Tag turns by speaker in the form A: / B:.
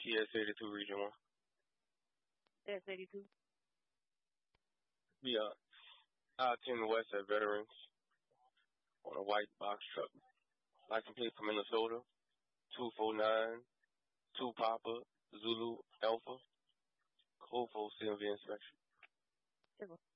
A: TS-82 Region 1.
B: S-82.
A: Yeah. I-10 West at Veterans on a white box truck. License plate from Minnesota. 249, 2 Papa, Zulu Alpha. Code for CMV inspection.